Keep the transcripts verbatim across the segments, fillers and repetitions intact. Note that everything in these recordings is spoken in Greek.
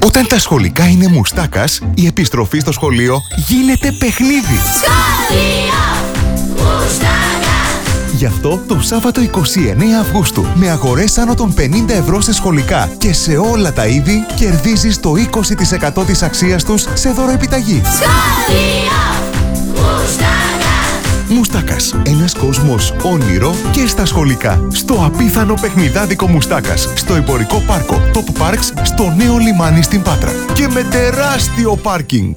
Όταν τα σχολικά είναι μουστάκας, η επιστροφή στο σχολείο γίνεται παιχνίδι. Σχολείο Μουστάκα. Γι' αυτό το Σάββατο εικοστή ενάτη Αυγούστου, με αγορές άνω των πενήντα ευρώ σε σχολικά και σε όλα τα είδη, κερδίζεις το είκοσι τοις εκατό της αξίας τους σε δωροεπιταγή. Σχολείο Μουστάκα. Μουστάκας. Ένας κόσμος όνειρο και στα σχολικά. Στο απίθανο παιχνιδάδικο Μουστάκας. Στο εμπορικό πάρκο Top Parks, στο νέο λιμάνι στην Πάτρα. Και με τεράστιο πάρκινγκ.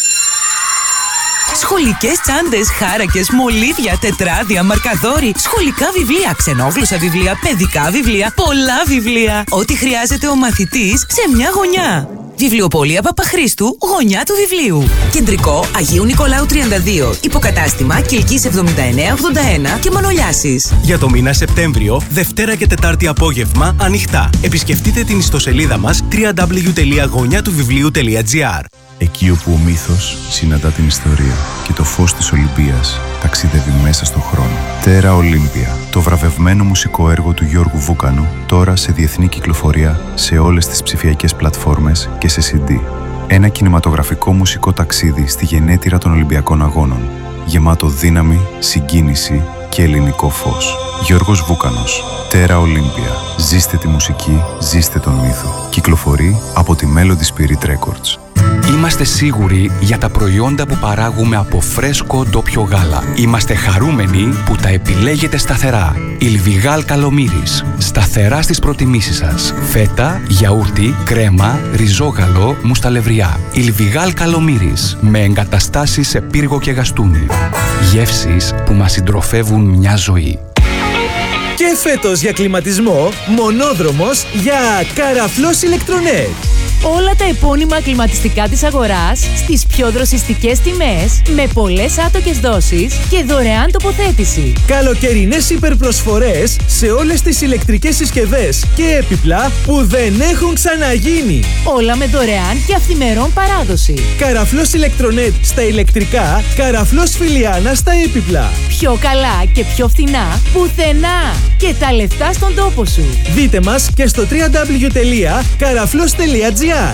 Σχολικές τσάντες, χάρακες, μολύβια, τετράδια, μαρκαδόροι, σχολικά βιβλία, ξενόγλωσσα βιβλία, παιδικά βιβλία, πολλά βιβλία. Ό,τι χρειάζεται ο μαθητής σε μια γωνιά. Βιβλιοπωλεία Παπαχρήστου, γωνιά του βιβλίου. Κεντρικό Αγίου Νικολάου τριάντα δύο. Υποκατάστημα Κιλκής εβδομήντα εννέα ογδόντα ένα και Μανολιάσης. Για το μήνα Σεπτέμβριο, Δευτέρα και Τετάρτη απόγευμα, ανοιχτά. Επισκεφτείτε την ιστοσελίδα μας double-u double-u double-u τελεία γωνιά του βιβλίου τελεία τζι άρ. Εκεί όπου ο μύθος συναντά την ιστορία και το φως της Ολυμπίας ταξιδεύει μέσα στον χρόνο. Τέρα Ολύμπια, το βραβευμένο μουσικό έργο του Γιώργου Βούκανου, τώρα σε διεθνή κυκλοφορία σε όλες τις ψηφιακές πλατφόρμες και σε σι ντι. Ένα κινηματογραφικό μουσικό ταξίδι στη γενέτειρα των Ολυμπιακών Αγώνων, γεμάτο δύναμη, συγκίνηση και ελληνικό φως. Γιώργος Βούκανος, Τέρα Ολύμπια. Ζήστε τη μουσική, ζήστε τον μύθο. Κυκλοφορεί από τη Melody Spirit Records. Είμαστε σίγουροι για τα προϊόντα που παράγουμε από φρέσκο ντόπιο γάλα. Είμαστε χαρούμενοι που τα επιλέγετε σταθερά. Ιλβιγάλ Καλομύρης. Σταθερά στις προτιμήσεις σας. Φέτα, γιαούρτι, κρέμα, ριζόγαλο, μουσταλευριά. Ιλβιγάλ Καλομύρης. Με εγκαταστάσεις σε πύργο και γαστούνι. Γεύσεις που μας συντροφεύουν μια ζωή. Και φέτος για κλιματισμό, μονόδρομος για Καραφλός Ηλεκτρονέτ. Όλα τα επώνυμα κλιματιστικά της αγοράς στις πιο δροσιστικές τιμές, με πολλές άτοκες δόσεις και δωρεάν τοποθέτηση. Καλοκαιρινές υπερπροσφορές σε όλες τις ηλεκτρικές συσκευές και έπιπλα που δεν έχουν ξαναγίνει. Όλα με δωρεάν και αυθημερών παράδοση. Καραφλός Ηλεκτρονέτ στα ηλεκτρικά, Καραφλός Φιλιάνα στα έπιπλα. Πιο καλά και πιο φθηνά πουθενά. Και τα λεφτά στον τόπο σου. Δείτε μας και στο double-u double-u double-u τελεία καραφλός τελεία τζι άρ.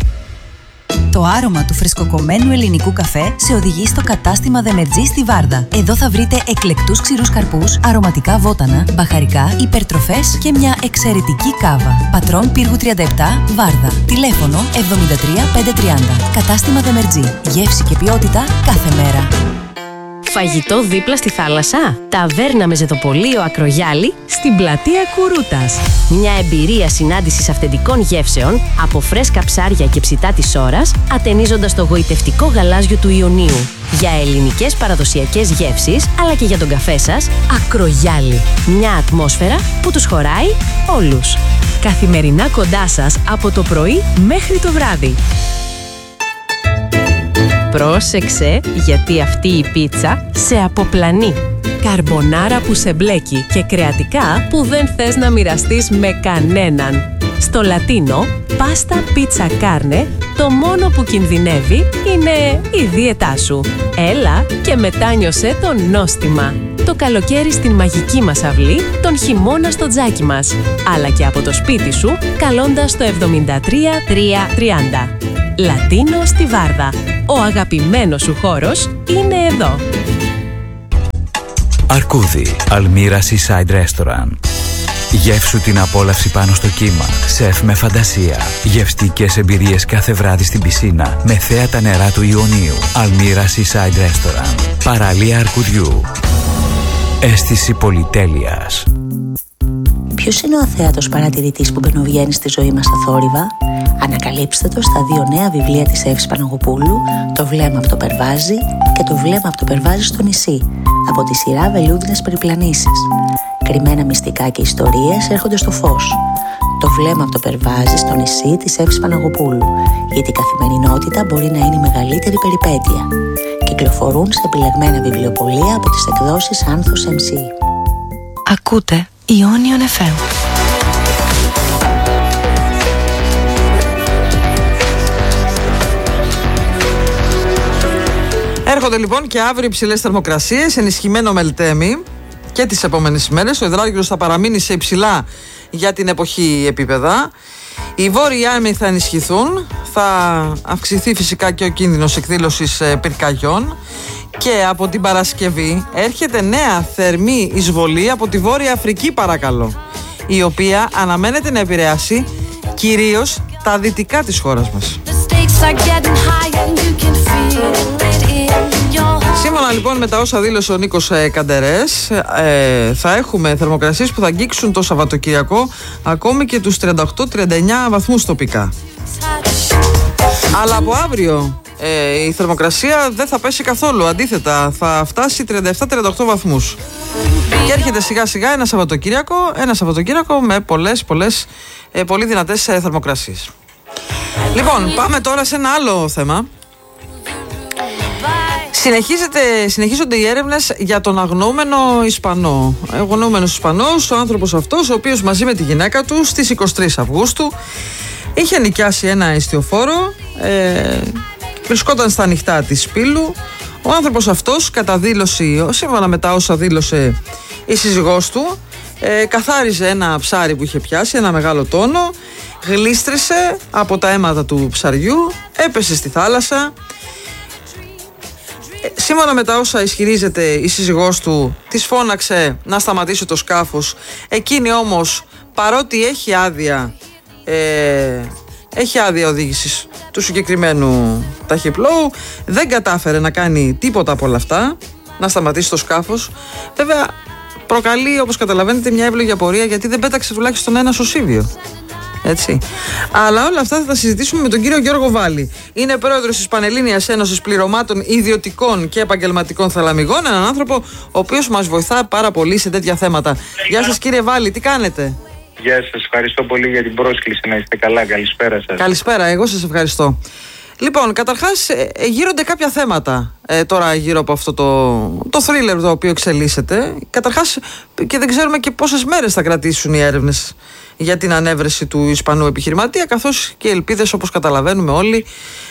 Το άρωμα του φρεσκοκομμένου ελληνικού καφέ σε οδηγεί στο κατάστημα Δεμετζή στη Βάρδα. Εδώ θα βρείτε εκλεκτούς ξηρούς καρπούς, αρωματικά βότανα, μπαχαρικά, υπερτροφές και μια εξαιρετική κάβα. Πατρών Πύργου τριάντα επτά, Βάρδα. Τηλέφωνο εβδομήντα τρία πεντακόσια τριάντα. Κατάστημα Δεμετζή. Γεύση και ποιότητα κάθε μέρα. Φαγητό δίπλα στη θάλασσα. Ταβέρνα με ζεδοπολείο Ακρογιάλη στην πλατεία Κουρούτας. Μια εμπειρία συνάντησης αυθεντικών γεύσεων από φρέσκα ψάρια και ψητά της ώρας, ατενίζοντας το γοητευτικό γαλάζιο του Ιωνίου. Για ελληνικές παραδοσιακές γεύσεις, αλλά και για τον καφέ σας, Ακρογιάλη. Μια ατμόσφαιρα που τους χωράει όλους. Καθημερινά κοντά σας από το πρωί μέχρι το βράδυ. Πρόσεξε, γιατί αυτή η πίτσα σε αποπλανεί. Καρμπονάρα που σε μπλέκει και κρεατικά που δεν θες να μοιραστείς με κανέναν. Στο Λατίνο, πάστα πίτσα κάρνε, το μόνο που κινδυνεύει είναι η δίαιτά σου. Έλα και μετάνιωσέ το νόστιμα. Το καλοκαίρι στην μαγική μας αυλή, τον χειμώνα στο τζάκι μας. Αλλά και από το σπίτι σου, καλώντας το εβδομήντα τρία τρία τριάντα. Λατίνο στη Βάρδα. Ο αγαπημένος σου χώρος είναι εδώ. Αρκούδι, Αλμύρα Seaside Restaurant. Γεύσου την απόλαυση πάνω στο κύμα. Σεφ με φαντασία. Γευστικές εμπειρίες κάθε βράδυ στην πισίνα με θέατα νερά του Ιωνίου. Αλμύρα Seaside Restaurant. Παραλία Αρκουδιού. Αίσθηση πολυτέλειας. Ποιος είναι ο αθέατος παρατηρητής που μπαινοβγαίνει στη ζωή μας στα θόρυβα? Ανακαλύψτε το στα δύο νέα βιβλία της Εύης Παναγοπούλου, «Το βλέμμα από το Περβάζι» και «Το βλέμμα από το Περβάζι στο νησί», από τη σειρά Βελούδινες Περιπλανήσεις. Κρυμμένα μυστικά και ιστορίες έρχονται στο φως. «Το βλέμμα από το Περβάζι στο νησί» της Εύης Παναγοπούλου, γιατί η καθημερινότητα μπορεί να είναι η μεγαλύτερη περιπέτεια. Κυκλοφορούν σε επιλεγμένα βιβλιοπωλεία από τις εκδόσεις Άνθος εμ σι. Ακούτε Ionion εφ εμ. Έρχονται λοιπόν και αύριο υψηλές θερμοκρασίες, ενισχυμένο μελτέμι και τις επόμενες ημέρες. Ο υδράργυρος θα παραμείνει σε υψηλά για την εποχή επίπεδα. Οι βόρειοι άμμοι θα ενισχυθούν, θα αυξηθεί φυσικά και ο κίνδυνος εκδήλωσης πυρκαγιών και από την Παρασκευή έρχεται νέα θερμή εισβολή από τη Βόρεια Αφρική, παρακαλώ, η οποία αναμένεται να επηρεάσει κυρίως τα δυτικά της χώρας μας. Σύμφωνα λοιπόν με τα όσα δήλωσε ο Νίκος ε, Καντερές, ε, θα έχουμε θερμοκρασίες που θα αγγίξουν το Σαββατοκυριακό ακόμη και τους τριάντα οκτώ με τριάντα εννιά βαθμούς τοπικά. Αλλά από αύριο ε, η θερμοκρασία δεν θα πέσει καθόλου, αντίθετα θα φτάσει τριάντα επτά με τριάντα οκτώ βαθμούς. Και έρχεται σιγά σιγά ένα Σαββατοκύριακο, ένα Σαββατοκύριακο με πολλές, πολλές, ε, πολύ δυνατές ε, θερμοκρασίες. Λοιπόν, πάμε τώρα σε ένα άλλο θέμα. Συνεχίζεται, συνεχίζονται οι έρευνες για τον αγνοούμενο Ισπανό. Ο αγνοούμενος Ισπανός, ο άνθρωπος αυτός, ο οποίος μαζί με τη γυναίκα του στις είκοσι τρεις Αυγούστου είχε νοικιάσει ένα εστιοφόρο, ε, βρισκόταν στα ανοιχτά της Πύλου. Ο άνθρωπος αυτός, κατά δήλωση, σύμφωνα με τα όσα δήλωσε η σύζυγός του, ε, καθάριζε ένα ψάρι που είχε πιάσει, ένα μεγάλο τόνο, γλίστρησε από τα αίματα του ψαριού, έπεσε στη θάλασσα. Σύμφωνα με τα όσα ισχυρίζεται η σύζυγός του, της φώναξε να σταματήσει το σκάφος. Εκείνη όμως, παρότι έχει άδεια, ε, έχει άδεια οδήγησης του συγκεκριμένου ταχυπλώου, δεν κατάφερε να κάνει τίποτα από όλα αυτά, να σταματήσει το σκάφος. Βέβαια, προκαλεί, όπως καταλαβαίνετε, μια εύλογη απορία, γιατί δεν πέταξε τουλάχιστον ένα σωσίβιο. Έτσι. Αλλά όλα αυτά θα τα συζητήσουμε με τον κύριο Γιώργο Βάλη. Είναι πρόεδρος της Πανελλήνιας Ένωσης Πληρωμάτων Ιδιωτικών και Επαγγελματικών Θαλαμιγών. Έναν άνθρωπο ο οποίος μας βοηθά πάρα πολύ σε τέτοια θέματα. Γεια σας κύριε Βάλη, τι κάνετε? Γεια σας, ευχαριστώ πολύ για την πρόσκληση. Να είστε καλά, καλησπέρα σας. Καλησπέρα, εγώ σας ευχαριστώ. Λοιπόν, καταρχάς ε, γύρονται κάποια θέματα ε, τώρα γύρω από αυτό το, το θρίλερ το οποίο εξελίσσεται. Καταρχάς και δεν ξέρουμε και πόσες μέρες θα κρατήσουν οι έρευνες για την ανέβρεση του Ισπανού επιχειρηματία, καθώς και οι ελπίδες, όπως καταλαβαίνουμε όλοι,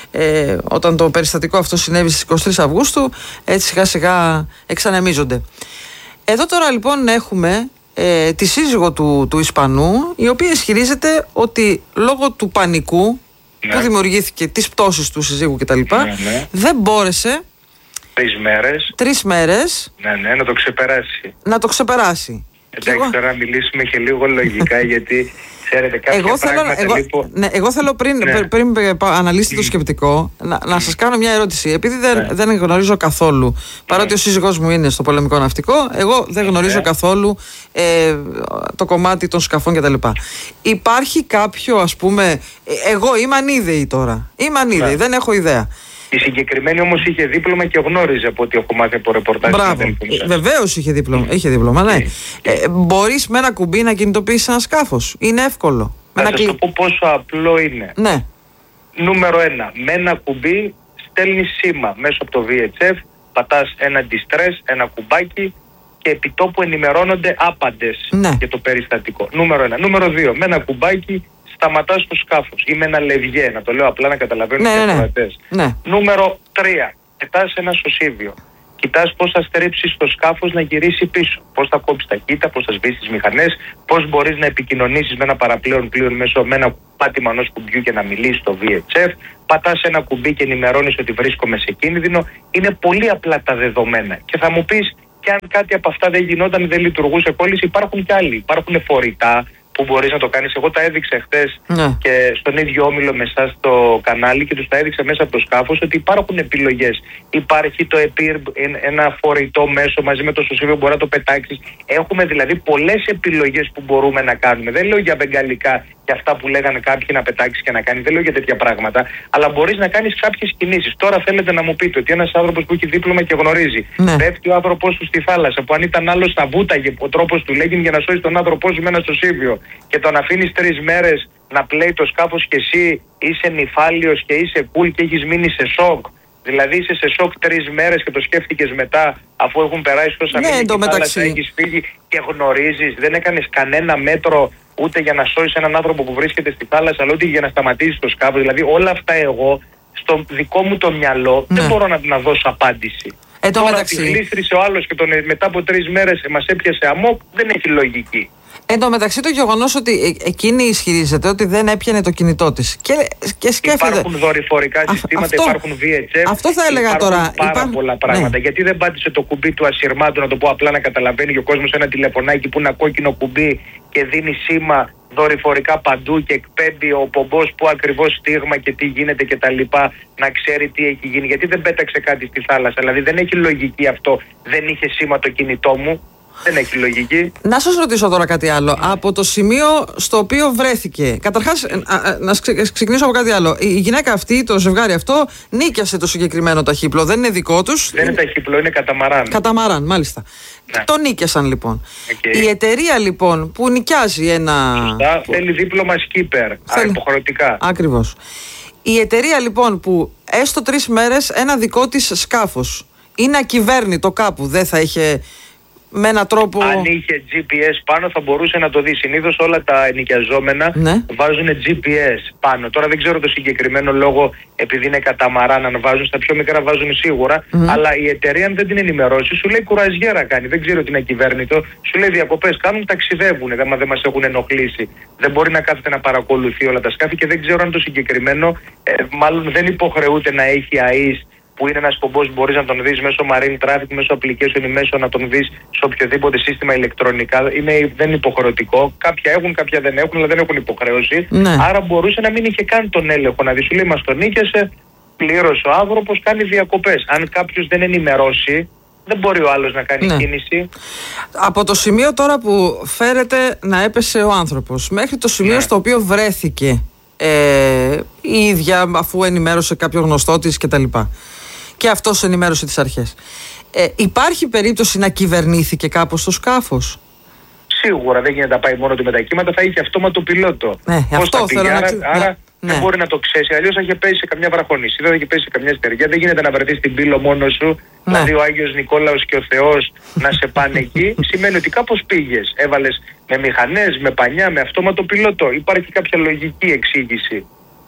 ε, όταν το περιστατικό αυτό συνέβη στις είκοσι τρεις Αυγούστου, έτσι σιγά σιγά εξανεμίζονται. Εδώ τώρα λοιπόν έχουμε ε, τη σύζυγο του, του Ισπανού, η οποία ισχυρίζεται ότι λόγω του πανικού, ναι, που δημιουργήθηκε, της πτώσης του συζύγου κτλ, ναι, ναι, δεν μπόρεσε τρεις μέρες, τρεις μέρες ναι, ναι, να το ξεπεράσει. Να το ξεπεράσει. Εντάξει, εγώ... τώρα να μιλήσουμε και λίγο λογικά, γιατί ξέρετε κάποια εγώ θέλω, πράγματα εγώ, λοιπόν... ναι, εγώ θέλω πριν, ναι, πριν, πριν αναλύσετε το σκεπτικό να, να σας κάνω μια ερώτηση. Επειδή δεν, ναι, δεν γνωρίζω καθόλου, παρότι, ναι, ο σύζυγός μου είναι στο πολεμικό ναυτικό, εγώ δεν γνωρίζω, ναι, καθόλου ε, το κομμάτι των σκαφών κτλ. Υπάρχει κάποιο, ας πούμε, εγώ είμαι ανίδεη τώρα, είμαι ανίδεη, ναι, δεν έχω ιδέα. Η συγκεκριμένη όμως είχε δίπλωμα και γνώριζε από ό,τι έχω μάθει από ρεπορτάζ. Μπράβο. Βεβαίως είχε δίπλωμα. Είχε δίπλωμα, ναι. Ε, μπορείς με ένα κουμπί να κινητοποιήσεις ένα σκάφος. Είναι εύκολο. Θα σας το πω πόσο απλό είναι. Ναι. Νούμερο ένα. Με ένα κουμπί στέλνεις σήμα μέσω από το βι έιτς εφ, πατάς ένα distress, ένα κουμπάκι και επί τόπου ενημερώνονται άπαντες, ναι, για το περιστατικό. Νούμερο ένα. Νούμερο δύο. Με ένα κουμπάκι σταματάς το σκάφος ή με ένα λευγέ, να το λέω απλά να καταλαβαίνουν, ναι, οι ακροατές. Ναι, ναι. Νούμερο τρία. Πετάς ένα σωσίβιο. Κοιτάς πώς θα στρέψεις το σκάφος να γυρίσει πίσω. Πώς θα κόψεις τα κήτα, πώς θα σβήσεις τις μηχανές, πώς μπορείς να επικοινωνήσεις με ένα παραπλέον πλοίο μέσω με ένα πάτημα ενός κουμπιού και να μιλήσεις στο βι έιτς εφ. Πατάς ένα κουμπί και ενημερώνεις ότι βρίσκομαι σε κίνδυνο. Είναι πολύ απλά τα δεδομένα. Και θα μου πεις, και αν κάτι από αυτά δεν γινόταν, δεν λειτουργούσε κόλληση, υπάρχουν κι άλλοι. Υπάρχουν φορητά που μπορείς να το κάνεις. Εγώ τα έδειξα χθες, ναι, και στον ίδιο όμιλο με εσάς στο κανάλι και τους τα έδειξα μέσα από το σκάφος ότι υπάρχουν επιλογές. Υπάρχει το ΕΠΙΡ, ένα φορητό μέσο μαζί με το σωσίβιο που μπορεί να το πετάξεις. Έχουμε δηλαδή πολλές επιλογές που μπορούμε να κάνουμε. Δεν λέω για βεγγαλικά και αυτά που λέγανε κάποιοι να πετάξεις και να κάνεις. Δεν λέω για τέτοια πράγματα. Αλλά μπορείς να κάνεις κάποιες κινήσεις. Τώρα θέλετε να μου πείτε ότι ένας άνθρωπος που έχει δίπλωμα και γνωρίζει, ναι, πέφτει ο άνθρωπός του στη θάλασσα, που αν ήταν άλλος θα βούταγε, ο τρόπος του λέγει για να σώσει τον άνθρωπό σου με ένα σωσίβιο, και τον αφήνεις τρεις μέρες να πλέει το σκάφος και εσύ είσαι νυφάλιος και είσαι cool και έχεις μείνει σε σοκ. Δηλαδή είσαι σε σοκ τρεις μέρες και το σκέφτηκες μετά, αφού έχουν περάσει τόσα μήνυμα, ναι, και θάλασσα, έχεις φύγει και γνωρίζεις, δεν έκανες κανένα μέτρο ούτε για να σώσεις έναν άνθρωπο που βρίσκεται στη θάλασσα, αλλά ούτε για να σταματήσεις το σκάφος. Δηλαδή όλα αυτά εγώ, στο δικό μου το μυαλό, ναι, δεν μπορώ να, να δώσω απάντηση. Ε, το Τώρα μεταξύ... τη γλίστρησε ο άλλος και τον, μετά από τρεις μέρες μας έπιασε αμόκ, δεν έχει λογική. Εν τω μεταξύ, το γεγονός ότι εκείνη ισχυρίζεται ότι δεν έπιανε το κινητό της. Και, και σκέφτεται. Υπάρχουν δορυφορικά συστήματα, αυτό, υπάρχουν βι έιτς εφ. Αυτό θα έλεγα υπάρχουν τώρα. Πάρα Υπάρχουν πολλά πράγματα. Ναι. Γιατί δεν πάτησε το κουμπί του ασυρμάτου, να το πω απλά να καταλαβαίνει και ο κόσμος, ένα τηλεφωνάκι που είναι ένα κόκκινο κουμπί και δίνει σήμα δορυφορικά παντού και εκπέμπει ο πομπός που ακριβώς στίγμα και τι γίνεται και τα λοιπά, να ξέρει τι έχει γίνει. Γιατί δεν πέταξε κάτι στη θάλασσα? Δηλαδή δεν έχει λογική αυτό. Δεν είχε σήμα το κινητό μου. Δεν έχει λογική. Να σας ρωτήσω τώρα κάτι άλλο. Mm. Από το σημείο στο οποίο βρέθηκε. Καταρχάς, να ξεκινήσω από κάτι άλλο. Η γυναίκα αυτή, το ζευγάρι αυτό, νίκιασε το συγκεκριμένο ταχύπλο. Δεν είναι δικό τους. Δεν είναι ταχύπλο, είναι καταμαράν. Καταμαράν, μάλιστα. Ναι. Το νίκιασαν λοιπόν. Okay. Η εταιρεία λοιπόν που νοικιάζει ένα. Σωστά, θέλει δίπλωμα skipper. Θέλει... Υποχρεωτικά. Ακριβώς. Η εταιρεία λοιπόν που έστω τρεις μέρες ένα δικό της σκάφος είναι ακυβέρνητο κάπου, δεν θα είχε. Με έναν τρόπο... Αν είχε τζι πι ες πάνω θα μπορούσε να το δει. Συνήθως όλα τα ενοικιαζόμενα ναι. βάζουν τζι πι ες πάνω. Τώρα δεν ξέρω το συγκεκριμένο λόγο, επειδή είναι καταμαράν, αν βάζουν, στα πιο μικρά βάζουν σίγουρα. Mm. Αλλά η εταιρεία, αν δεν την ενημερώσει, σου λέει κουραζιέρα κάνει. Δεν ξέρω ότι είναι ακυβέρνητο. Σου λέει διακοπές κάνουν, ταξιδεύουν. Δεν, δεν μας έχουν ενοχλήσει. Δεν μπορεί να κάθεται να παρακολουθεί όλα τα σκάφη και δεν ξέρω αν το συγκεκριμένο, ε, μάλλον δεν υποχρεούται να έχει ΑΕΣ, που είναι ένας πομπός που μπορείς να τον δεις μέσω marine traffic, μέσω application ή μέσω να τον δεις σε οποιοδήποτε σύστημα ηλεκτρονικά. Είναι, δεν είναι υποχρεωτικό. Κάποια έχουν, κάποια δεν έχουν, αλλά δεν έχουν υποχρέωση. Ναι. Άρα μπορούσε να μην είχε καν τον έλεγχο. Να δει, σου λέει, μας τον νίκιασε, πλήρωσε ο άνθρωπος, κάνει διακοπές. Αν κάποιος δεν ενημερώσει, δεν μπορεί ο άλλος να κάνει ναι. κίνηση. Από το σημείο τώρα που φέρεται να έπεσε ο άνθρωπος, μέχρι το σημείο ναι. στο οποίο βρέθηκε ε, η ίδια, αφού ενημέρωσε κάποιο γνωστό της κτλ. Και αυτός ενημέρωσε τις αρχές. Ε, υπάρχει περίπτωση να κυβερνήθηκε κάπως το σκάφος? Σίγουρα δεν γίνεται να πάει μόνο του με τα κύματα, θα είχε αυτόματο πιλότο. Ναι, πώς αυτό θα πήγε, θέλω άρα, να... άρα ναι. δεν μπορεί να το ξέρει. Αλλιώς θα είχε πέσει σε καμιά βραχονισίδα, θα είχε πέσει σε καμιά στεριά. Δεν γίνεται να βρεθεί στην πύλο μόνος σου, ναι. δηλαδή ο Άγιος Νικόλαος και ο Θεός να σε πάνε εκεί. Σημαίνει ότι κάπως πήγες. Έβαλες με μηχανές, με πανιά, με αυτόματο πιλότο. Υπάρχει κάποια λογική εξήγηση.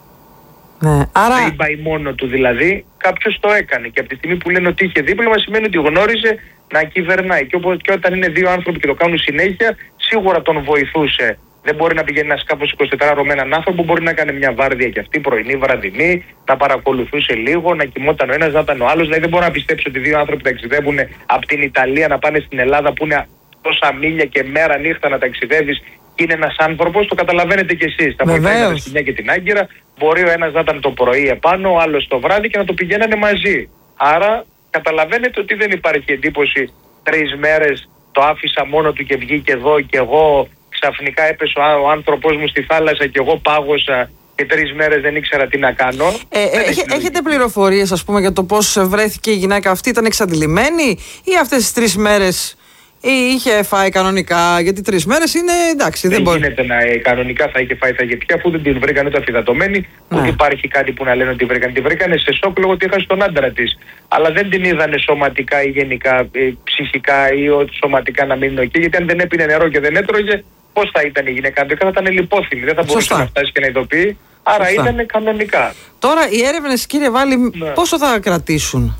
Ναι, άρα... Δεν πάει μόνο του δηλαδή, κάποιος το έκανε. Και από τη στιγμή που λένε ότι είχε δίπλωμα, σημαίνει ότι γνώριζε να κυβερνάει. Και, όπως, και όταν είναι δύο άνθρωποι και το κάνουν συνέχεια, σίγουρα τον βοηθούσε. Δεν μπορεί να πηγαίνει ένα σκάφος εικοσιτετράωρο με έναν άνθρωπο, μπορεί να κάνει μια βάρδια και αυτή, πρωινή, βραδινή, να παρακολουθούσε λίγο, να κοιμόταν ο ένας, να ήταν ο άλλος. Δηλαδή δεν μπορώ να πιστέψω ότι δύο άνθρωποι ταξιδεύουν από την Ιταλία να πάνε στην Ελλάδα που είναι τόσα μίλια και μέρα νύχτα να ταξιδεύεις. Είναι ένας άνθρωπος, το καταλαβαίνετε κι εσείς. Τα βοηθάει τα σκηνιά και την Άγκυρα. Μπορεί ο ένας να ήταν το πρωί επάνω, ο άλλος το βράδυ και να το πηγαίνανε μαζί. Άρα καταλαβαίνετε ότι δεν υπάρχει εντύπωση τρεις μέρες το άφησα μόνο του και βγήκε εδώ και εγώ ξαφνικά έπεσε ο άνθρωπος μου στη θάλασσα και εγώ πάγωσα και τρεις μέρες δεν ήξερα τι να κάνω. Ε, ε, έχ, έχετε πληροφορίες ας πούμε για το πώς βρέθηκε η γυναίκα αυτή? Ήταν εξαντλημένη ή αυτές τις τρεις μέρες είχε φάει κανονικά? Γιατί τρεις μέρες είναι εντάξει. Δεν, δεν μπορεί. γίνεται να ε, κανονικά θα είχε φάει, θα είχε πια, αφού δεν την βρήκαν ούτε αφιδατωμένη, ναι. ούτε υπάρχει κάτι που να λένε ότι βρήκαν. Την βρήκανε σε σοκ λόγω ότι έχασε τον άντρα της. Αλλά δεν την είδανε σωματικά ή γενικά, ε, ψυχικά ή ό, σωματικά να μείνει εκεί. Γιατί αν δεν έπινε νερό και δεν έτρωγε, πώς θα ήταν η γυναίκα? Δεν θα ήταν λιπόθυμη, δεν θα μπορούσε Σωστά. να φτάσει και να ειδοποιεί. Άρα Σωστά. ήταν κανονικά. Τώρα οι έρευνες, κύριε Βάλη, ναι. πόσο θα κρατήσουν?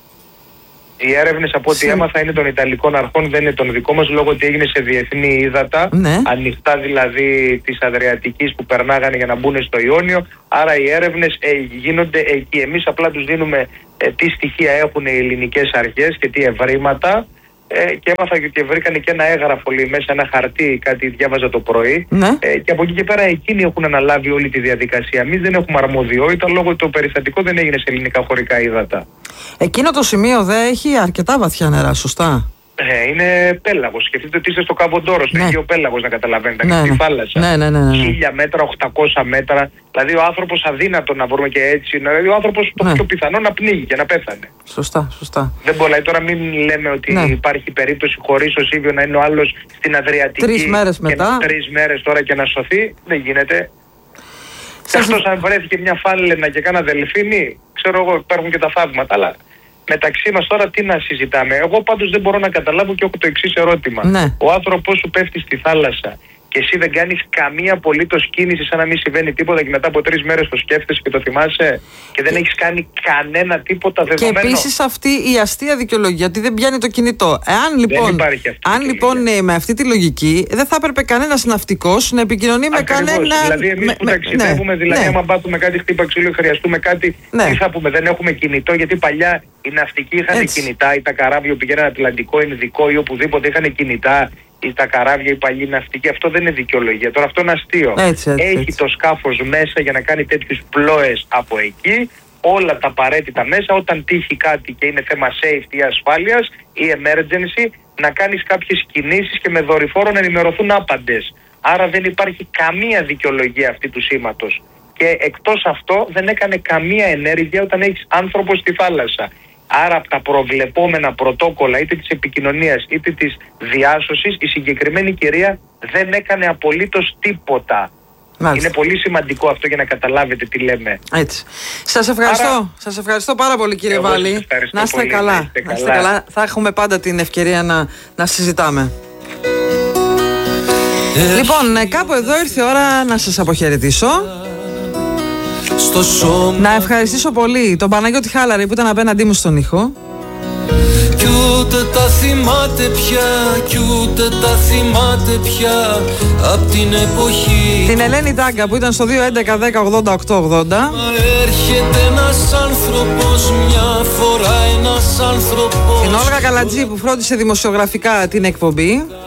Οι έρευνες από ό,τι έμαθα είναι των Ιταλικών αρχών, δεν είναι των δικών μας, λόγω ότι έγινε σε διεθνή ύδατα, ναι. ανοιχτά δηλαδή της Αδριατικής που περνάγανε για να μπουν στο Ιόνιο. Άρα οι έρευνες ε, γίνονται εκεί. Εμείς απλά τους δίνουμε ε, τι στοιχεία έχουν οι ελληνικές αρχές και τι ευρήματα. Ε, και έμαθα ότι βρήκανε και ένα έγγραφο λέει, μέσα, ένα χαρτί, κάτι διάβαζα το πρωί. Ναι. Ε, και από εκεί και πέρα εκείνοι έχουν αναλάβει όλη τη διαδικασία. Εμείς δεν έχουμε αρμοδιότητα λόγω ότι το περιστατικό δεν έγινε σε ελληνικά χωρικά ύδατα. Εκείνο το σημείο δεν έχει αρκετά βαθιά νερά, σωστά? Ε, είναι πέλαγος. Σκεφτείτε ότι είστε στο Καβοντόρο, στο Αιγαίο Πέλαγος, να καταλαβαίνετε. Ναι, στη ναι. θάλασσα. Ναι, ναι, ναι, ναι. Χίλια μέτρα, οχτακόσια μέτρα. Δηλαδή ο άνθρωπος αδύνατο να βρούμε και έτσι. Δηλαδή ο άνθρωπος το ναι. πιο πιθανό να πνίγει και να πέθανε. Σωστά, σωστά. Δεν μπορεί. Δηλαδή, τώρα μην λέμε ότι ναι. υπάρχει περίπτωση χωρίς ο Σίβιο να είναι ο άλλος στην Αδριατική. Τρεις μέρες μετά. Τρεις μέρες τώρα και να σωθεί. Δεν γίνεται. Σε αυτός αν βρέθηκε μια φάλαινα και κάνα δελφίνι, ξέρω εγώ, υπάρχουν και τα θαύματα. Αλλά μεταξύ μας τώρα τι να συζητάμε? Εγώ πάντως δεν μπορώ να καταλάβω και έχω το εξής ερώτημα. Ναι. Ο άνθρωπος σου πέφτει στη θάλασσα και εσύ δεν κάνεις καμία απολύτως κίνηση σαν να μην συμβαίνει τίποτα και μετά από τρεις μέρες το σκέφτεσαι και το θυμάσαι και δεν έχεις κάνει κανένα τίποτα δεδομένο. Και επίσης αυτή η αστεία δικαιολογία ότι δεν πιάνει το κινητό. Εάν λοιπόν, αν λοιπόν ε, με αυτή τη λογική δεν θα έπρεπε κανένας ναυτικός να επικοινωνεί με κανένα. Δηλαδή εμείς με, που ταξιδεύουμε, ναι, δηλαδή ναι. άμα πάθουμε κάτι χτύπα ξύλο, χρειαστούμε κάτι, ναι. τι θα πούμε, δεν έχουμε κινητό, γιατί παλιά οι ναυτικοί είχαν έτσι κινητά ή τα καράβια που πηγαίναν Ατλαντικό, Ινδικό ή οπουδήποτε είχαν κινητά. Ή τα καράβια, οι παλιοί ναυτικοί, αυτό δεν είναι δικαιολογία. Τώρα αυτό είναι αστείο. Έτσι, έτσι, Έχει έτσι. το σκάφος μέσα για να κάνει τέτοιους πλώες από εκεί, όλα τα απαραίτητα μέσα, όταν τύχει κάτι και είναι θέμα safety ή ασφάλειας ή emergency, να κάνεις κάποιες κινήσεις και με δορυφόρο να ενημερωθούν άπαντες. Άρα δεν υπάρχει καμία δικαιολογία αυτή του σήματος. Και εκτός αυτό δεν έκανε καμία ενέργεια όταν έχεις άνθρωπο στη θάλασσα. Άρα από τα προβλεπόμενα πρωτόκολλα είτε της επικοινωνίας είτε της διάσωσης, η συγκεκριμένη κυρία δεν έκανε απολύτως τίποτα. Μάλιστα. Είναι πολύ σημαντικό αυτό για να καταλάβετε τι λέμε. Έτσι. Σας ευχαριστώ. Άρα, σας ευχαριστώ πάρα πολύ κύριε Βάλλη. Να είστε πολύ, καλά. Να είστε καλά. Να είστε καλά. Θα έχουμε πάντα την ευκαιρία να, να συζητάμε. Ε, λοιπόν, κάπου εδώ ήρθε η ώρα να σας αποχαιρετήσω. Στο σώμα. Να ευχαριστήσω πολύ τον Παναγιώτη Χάλαρη που ήταν απέναντί μου στον ήχο. Κι ούτε τα θυμάται πια, κι ούτε τα θυμάται πια απ' την εποχή. Την Ελένη Τάγκα που ήταν στο δύο έντεκα δέκα ογδόντα οκτώ ογδόντα. Μα έρχεται ένας άνθρωπος μια φορά, ένας άνθρωπος. Την Όλγα Καλατζή που φρόντισε δημοσιογραφικά την εκπομπή.